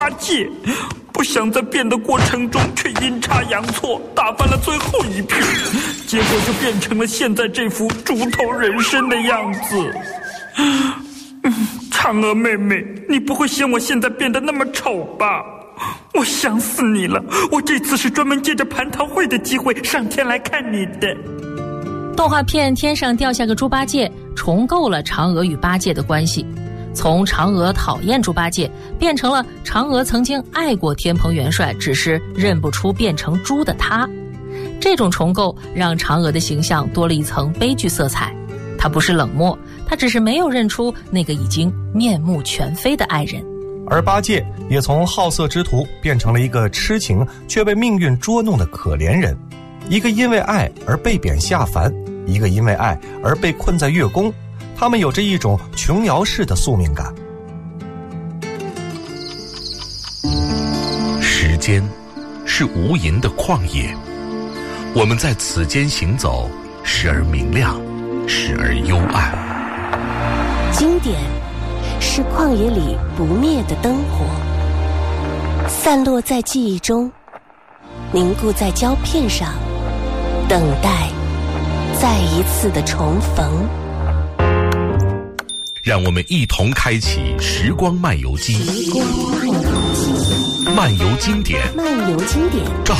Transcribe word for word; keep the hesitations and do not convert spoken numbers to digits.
戒，不想在变的过程中却阴差阳错打翻了最后一片，结果就变成了现在这副猪头人身的样子。嗯，嫦娥妹妹，你不会嫌我现在变得那么丑吧？我想死你了，我这次是专门借着蟠桃会的机会上天来看你的。 动画片《天上掉下个猪八戒》重构了嫦娥与八戒的关系，从嫦娥讨厌猪八戒变成了嫦娥曾经爱过天蓬元帅，只是认不出变成猪的他。这种重构让嫦娥的形象多了一层悲剧色彩，她不是冷漠，她只是没有认出那个已经面目全非的爱人。 而八戒也从好色之徒变成了一个痴情却被命运捉弄的可怜人，一个因为爱而被贬下凡，一个因为爱而被困在月宫，他们有着一种琼瑶式的宿命感。 时间是无垠的旷野，我们在此间行走，时而明亮，时而幽暗。 经典是旷野里不灭的灯火，散落在记忆中，凝固在胶片上，等待再一次的重逢。 让我们一同开启时光漫游机， 时光漫游机， 漫游经典， 漫游经典。 照